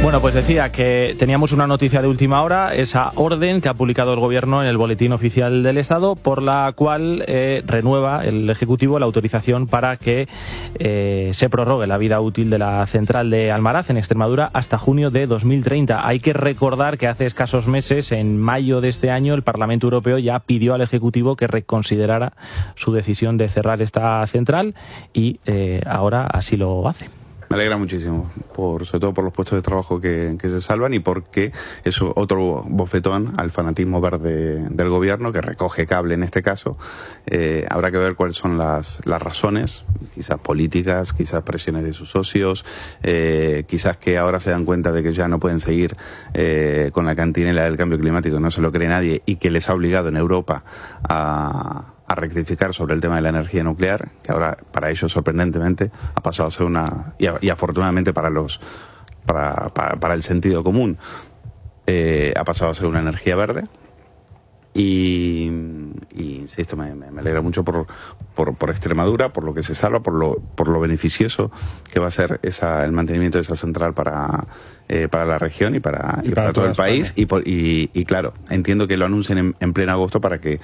Bueno, pues decía que teníamos una noticia de última hora, esa orden que ha publicado el Gobierno en el Boletín Oficial del Estado, por la cual renueva el Ejecutivo la autorización para que se prorrogue la vida útil de la central de Almaraz en Extremadura hasta junio de 2030. Hay que recordar que hace escasos meses, en mayo de este año, el Parlamento Europeo ya pidió al Ejecutivo que reconsiderara su decisión de cerrar esta central y ahora así lo hace. Me alegra muchísimo, sobre todo por los puestos de trabajo que se salvan y porque es otro bofetón al fanatismo verde del gobierno, que recoge cable en este caso. Habrá que ver cuáles son las razones, quizás políticas, quizás presiones de sus socios, quizás que ahora se dan cuenta de que ya no pueden seguir con la cantinela del cambio climático, no se lo cree nadie, y que les ha obligado en Europa a rectificar sobre el tema de la energía nuclear, que ahora para ellos sorprendentemente ha pasado a ser y afortunadamente para el sentido común, ha pasado a ser una energía verde. Y insisto, me alegra mucho por Extremadura, por lo que se salva, por lo beneficioso que va a ser el mantenimiento de esa central para la región y para todo el país. Y claro, entiendo que lo anuncien en pleno agosto para que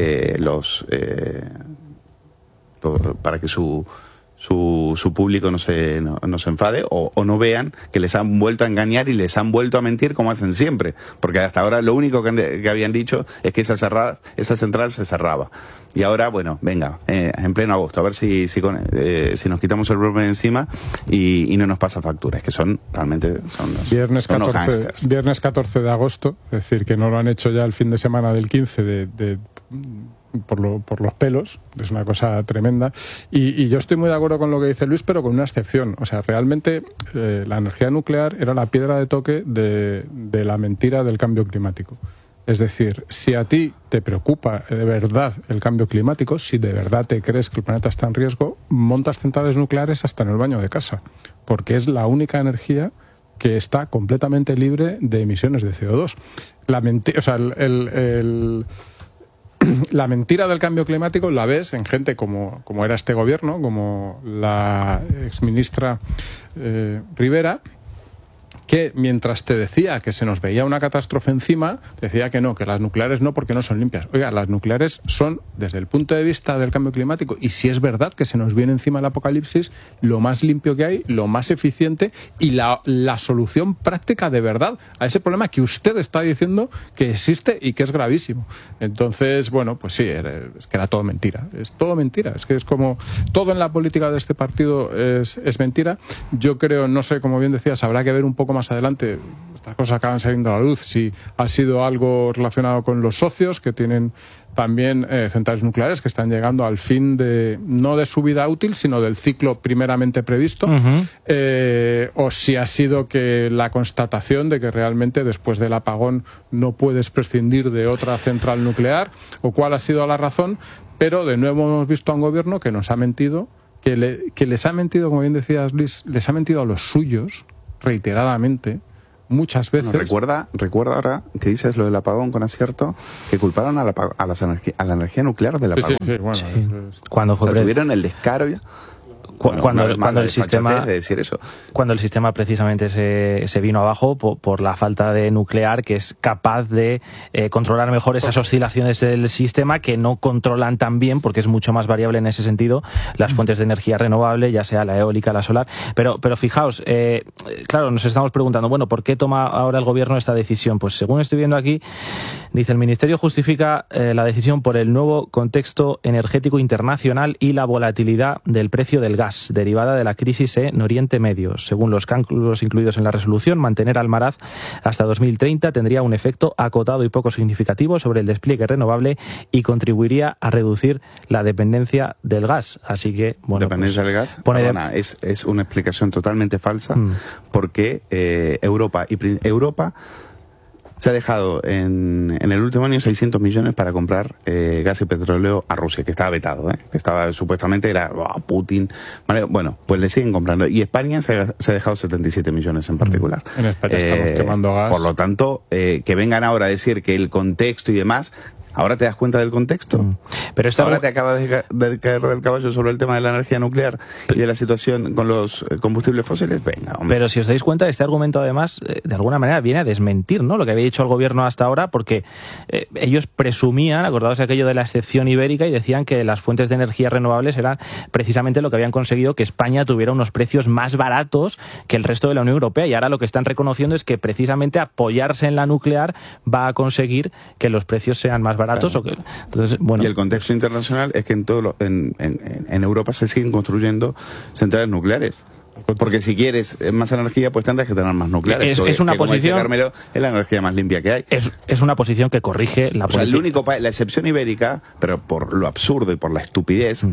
para que su público no se enfade o no vean que les han vuelto a engañar y les han vuelto a mentir como hacen siempre, porque hasta ahora lo único que habían dicho es que esa central se cerraba, y ahora bueno, venga, en pleno agosto a ver si nos quitamos el problema de encima y no nos pasa facturas, que realmente son viernes 14 de agosto, es decir, que no lo han hecho ya el fin de semana del 15 por los pelos, es una cosa tremenda, y yo estoy muy de acuerdo con lo que dice Luis, pero con una excepción. O sea, realmente la energía nuclear era la piedra de toque de la mentira del cambio climático. Es decir, si a ti te preocupa de verdad el cambio climático, si de verdad te crees que el planeta está en riesgo, montas centrales nucleares hasta en el baño de casa, porque es la única energía que está completamente libre de emisiones de CO2. La mentira del cambio climático la ves en gente como era este gobierno, como la exministra Rivera, que mientras te decía que se nos veía una catástrofe encima, decía que no, que las nucleares no, porque no son limpias. Oiga, las nucleares son, desde el punto de vista del cambio climático, y si es verdad que se nos viene encima el apocalipsis, lo más limpio que hay, lo más eficiente y la solución práctica de verdad a ese problema que usted está diciendo que existe y que es gravísimo. Entonces, bueno, pues sí, es que era todo mentira. Es todo mentira. Es que es como todo en la política de este partido es mentira. Yo creo, no sé, como bien decías, habrá que ver un poco más adelante, estas cosas acaban saliendo a la luz, si ha sido algo relacionado con los socios que tienen también centrales nucleares que están llegando al fin no de su vida útil, sino del ciclo primeramente previsto, o si ha sido que la constatación de que realmente después del apagón no puedes prescindir de otra central nuclear, o cuál ha sido la razón. Pero de nuevo hemos visto a un gobierno que nos ha mentido, que les ha mentido, como bien decías Luis, les ha mentido a los suyos reiteradamente, muchas veces. Recuerda ahora que dices lo del apagón con acierto, que culparon a la energía nuclear del apagón. Sí, bueno, sí. Cuando tuvieron el descaro ya. Cuando el sistema de decir eso. Cuando el sistema precisamente se vino abajo por la falta de nuclear, que es capaz de controlar mejor esas oscilaciones del sistema que no controlan tan bien, porque es mucho más variable en ese sentido, las fuentes de energía renovable, ya sea la eólica, la solar. Pero fijaos, claro, nos estamos preguntando, bueno, ¿por qué toma ahora el gobierno esta decisión? Pues según estoy viendo aquí, dice, el Ministerio justifica la decisión por el nuevo contexto energético internacional y la volatilidad del precio del gas derivada de la crisis en Oriente Medio. Según los cálculos incluidos en la resolución, mantener Almaraz hasta 2030 tendría un efecto acotado y poco significativo sobre el despliegue renovable y contribuiría a reducir la dependencia del gas. Así que, bueno, dependencia del gas, perdona, es una explicación totalmente falsa, porque Europa se ha dejado en el último año 600 millones para comprar gas y petróleo a Rusia, que estaba vetado, que estaba supuestamente era Putin. ¿Vale? Bueno, pues le siguen comprando. Y España se ha dejado 77 millones en particular. En España estamos quemando gas. Por lo tanto, que vengan ahora a decir que el contexto y demás, Ahora te das cuenta del contexto. Pero ahora te acabas de caer del caballo sobre el tema de la energía nuclear y de la situación con los combustibles fósiles. Venga, hombre. Pero si os dais cuenta, este argumento además de alguna manera viene a desmentir, ¿no?, lo que había dicho el gobierno hasta ahora, porque ellos presumían, acordados de aquello de la excepción ibérica, y decían que las fuentes de energía renovables eran precisamente lo que habían conseguido que España tuviera unos precios más baratos que el resto de la Unión Europea, y ahora lo que están reconociendo es que precisamente apoyarse en la nuclear va a conseguir que los precios sean más baratos. Claro. Entonces, bueno. Y el contexto internacional es que en Europa se siguen construyendo centrales nucleares. Porque si quieres más energía, pues tendrás que tener más nucleares. Es una como posición, dice Carmelo, es la energía más limpia que hay. Es una posición que corrige la política. El único la excepción ibérica, pero por lo absurdo y por la estupidez,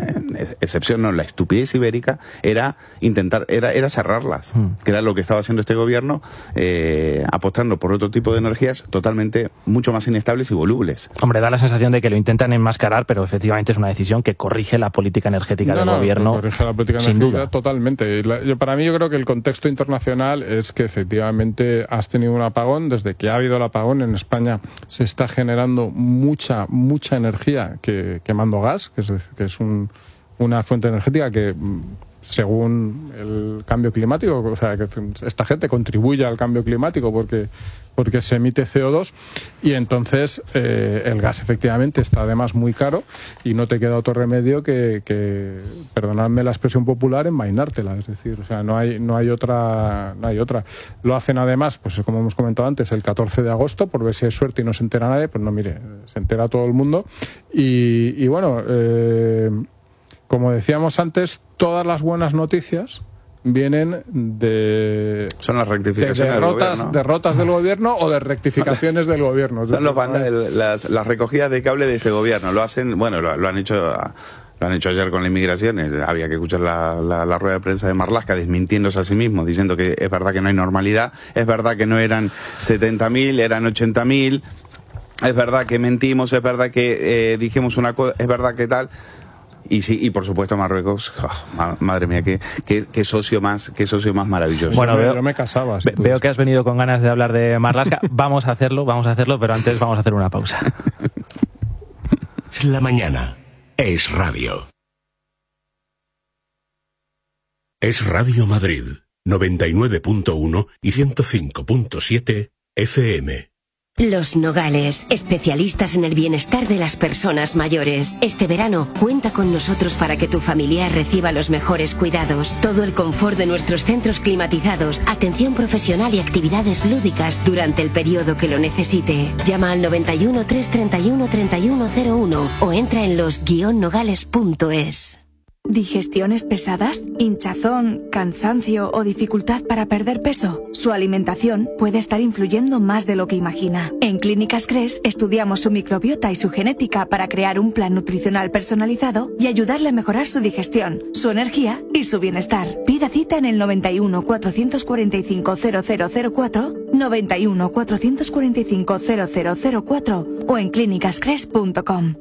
la estupidez ibérica era cerrarlas, que era lo que estaba haciendo este gobierno, apostando por otro tipo de energías totalmente mucho más inestables y volubles. Hombre, da la sensación de que lo intentan enmascarar, pero efectivamente es una decisión que corrige la política energética del gobierno. Corrige la política sin energética duda. Totalmente. Para mí yo creo que el contexto internacional es que efectivamente has tenido un apagón. Desde que ha habido el apagón en España se está generando mucha energía quemando gas, que es una fuente energética que, según el cambio climático, o sea, que esta gente contribuye al cambio climático porque se emite CO2, y entonces el gas efectivamente está además muy caro y no te queda otro remedio que perdonadme la expresión popular, envainártela. Es decir, o sea, no hay otra. Lo hacen además, pues como hemos comentado antes, el 14 de agosto, por ver si hay suerte y no se entera nadie. Pues no, mire, se entera todo el mundo y bueno, como decíamos antes, todas las buenas noticias vienen son las rectificaciones del gobierno. Derrotas del gobierno o de rectificaciones del gobierno. Son las recogidas de cable de este gobierno. Lo hacen, bueno, lo han hecho ayer con la inmigración. Había que escuchar la rueda de prensa de Marlaska desmintiéndose a sí mismo, diciendo que es verdad que no hay normalidad, es verdad que no eran 70.000, eran 80.000, es verdad que mentimos, es verdad que dijimos una cosa, es verdad que tal. Y sí, y por supuesto Marruecos, madre mía, qué socio más maravilloso. Bueno, yo me casaba. Veo que has venido con ganas de hablar de Marlaska. Vamos a hacerlo, pero antes vamos a hacer una pausa. La mañana es radio. Es Radio Madrid, 99.1 y 105.7 FM. Los Nogales, especialistas en el bienestar de las personas mayores. Este verano, cuenta con nosotros para que tu familiar reciba los mejores cuidados. Todo el confort de nuestros centros climatizados, atención profesional y actividades lúdicas durante el periodo que lo necesite. Llama al 91 331 3101 o entra en los-nogales.es. ¿Digestiones pesadas? ¿Hinchazón, cansancio o dificultad para perder peso? Su alimentación puede estar influyendo más de lo que imagina. En Clínicas Cres estudiamos su microbiota y su genética para crear un plan nutricional personalizado y ayudarle a mejorar su digestión, su energía y su bienestar. Pida cita en el 91 445 0004, 91 445 0004 o en clínicascres.com.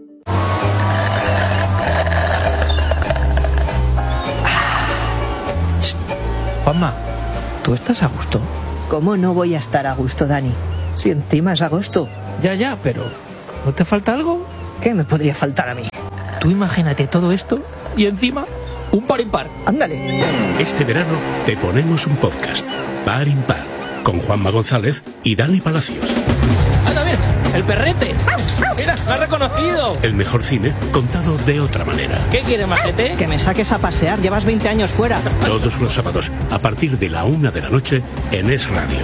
Juanma, ¿tú estás a gusto? ¿Cómo no voy a estar a gusto, Dani? Si encima es agosto. Ya, pero ¿no te falta algo? ¿Qué me podría faltar a mí? Tú imagínate todo esto y encima un par impar. Ándale. Este verano te ponemos un podcast, Par Impar, con Juanma González y Dani Palacios. ¡Anda, a ver! ¡El perrete! ¡Mira, me ha reconocido! El mejor cine contado de otra manera. ¿Qué quieres, majete? Que me saques a pasear, llevas 20 años fuera. Todos los sábados, a partir de la 1 de la noche, en Es Radio.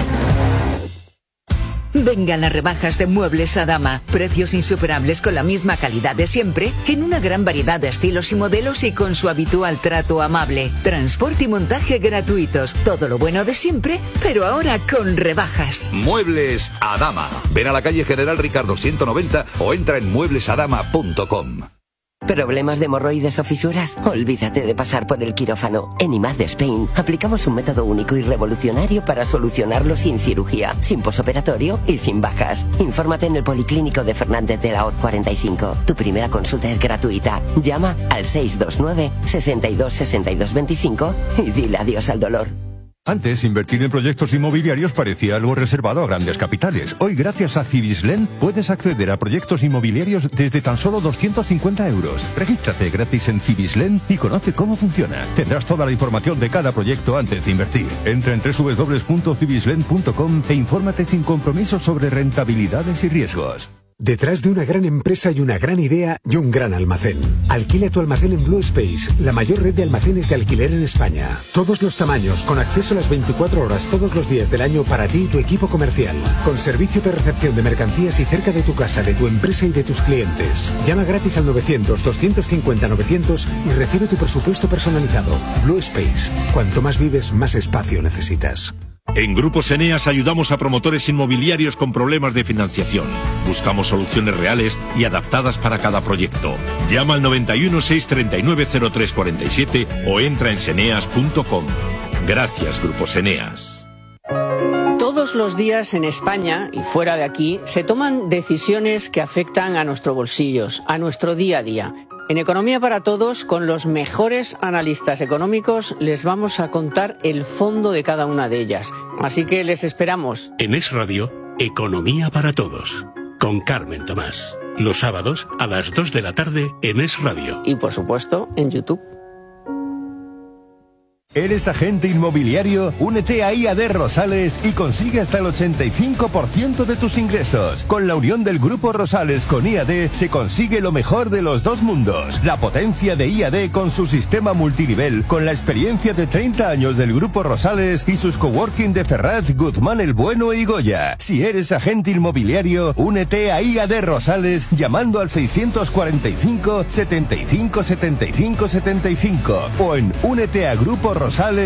Vengan las rebajas de Muebles Adama. Precios insuperables con la misma calidad de siempre, en una gran variedad de estilos y modelos y con su habitual trato amable. Transporte y montaje gratuitos. Todo lo bueno de siempre, pero ahora con rebajas. Muebles Adama. Ven a la calle General Ricardo 190 o entra en mueblesadama.com. ¿Problemas de hemorroides o fisuras? Olvídate de pasar por el quirófano. En IMAD de Spain aplicamos un método único y revolucionario para solucionarlo sin cirugía, sin posoperatorio y sin bajas. Infórmate en el Policlínico de Fernández de la Hoz 45. Tu primera consulta es gratuita. Llama al 629 62 62 25 y dile adiós al dolor. Antes, invertir en proyectos inmobiliarios parecía algo reservado a grandes capitales. Hoy, gracias a Cibislen, puedes acceder a proyectos inmobiliarios desde tan solo 250 euros. Regístrate gratis en Cibislen y conoce cómo funciona. Tendrás toda la información de cada proyecto antes de invertir. Entra en www.cibislen.com e infórmate sin compromiso sobre rentabilidades y riesgos. Detrás de una gran empresa y una gran idea y un gran almacén. Alquila tu almacén en Blue Space, la mayor red de almacenes de alquiler en España. Todos los tamaños, con acceso a las 24 horas todos los días del año para ti y tu equipo comercial. Con servicio de recepción de mercancías y cerca de tu casa, de tu empresa y de tus clientes. Llama gratis al 900-250-900 y recibe tu presupuesto personalizado. Blue Space. Cuanto más vives, más espacio necesitas. En Grupos Eneas ayudamos a promotores inmobiliarios con problemas de financiación. Buscamos soluciones reales y adaptadas para cada proyecto. Llama al 91 639 0347 o entra en seneas.com. Gracias, Grupos Eneas. Todos los días en España y fuera de aquí se toman decisiones que afectan a nuestros bolsillos, a nuestro día a día. En Economía para Todos, con los mejores analistas económicos, les vamos a contar el fondo de cada una de ellas. Así que les esperamos. En Es Radio, Economía para Todos, con Carmen Tomás. Los sábados a las 2 de la tarde en Es Radio. Y por supuesto, en YouTube. ¿Eres agente inmobiliario? Únete a IAD Rosales y consigue hasta el 85% de tus ingresos. Con la unión del Grupo Rosales con IAD se consigue lo mejor de los dos mundos. La potencia de IAD con su sistema multinivel, con la experiencia de 30 años del Grupo Rosales y sus coworking de Ferraz, Guzmán el Bueno y Goya. Si eres agente inmobiliario, únete a IAD Rosales llamando al 645 75 75 75 o en úneteagruporosales.com.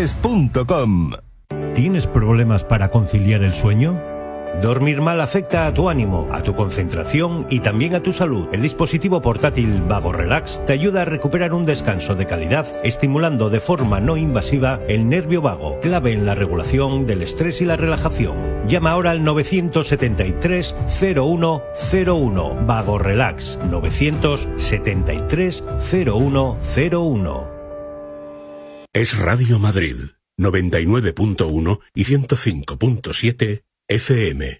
¿Tienes problemas para conciliar el sueño? Dormir mal afecta a tu ánimo, a tu concentración y también a tu salud. El dispositivo portátil Vago Relax te ayuda a recuperar un descanso de calidad, estimulando de forma no invasiva el nervio vago, clave en la regulación del estrés y la relajación. Llama ahora al 973 0101. Vago Relax 973 0101. Es Radio Madrid, 99.1 y 105.7 FM.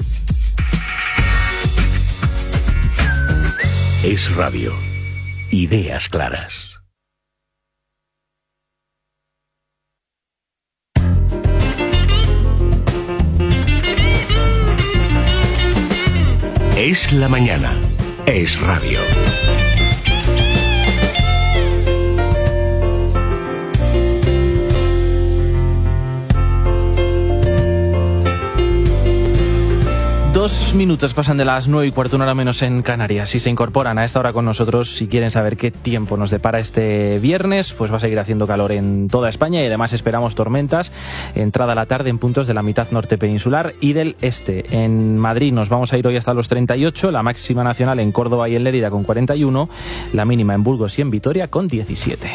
Es Radio. Ideas claras. Es la mañana. Es Radio. Dos minutos pasan de las 9:15, una hora menos en Canarias. Si se incorporan a esta hora con nosotros, si quieren saber qué tiempo nos depara este viernes, pues va a seguir haciendo calor en toda España y además esperamos tormentas. Entrada a la tarde en puntos de la mitad norte peninsular y del este. En Madrid nos vamos a ir hoy hasta los 38, la máxima nacional en Córdoba y en Lérida con 41, la mínima en Burgos y en Vitoria con 17.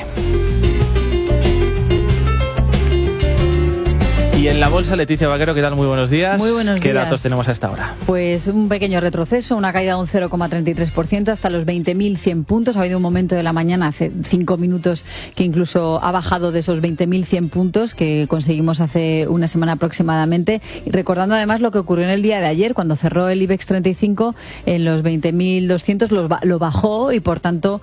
Y en la bolsa, Leticia Vaquero, ¿qué tal? Muy buenos días. Muy buenos días. ¿Qué datos tenemos a esta hora? Pues un pequeño retroceso, una caída de un 0,33% hasta los 20.100 puntos. Ha habido un momento de la mañana, hace 5 minutos, que incluso ha bajado de esos 20.100 puntos que conseguimos hace una semana aproximadamente. Y recordando además lo que ocurrió en el día de ayer, cuando cerró el IBEX 35 en los 20.200, lo bajó y por tanto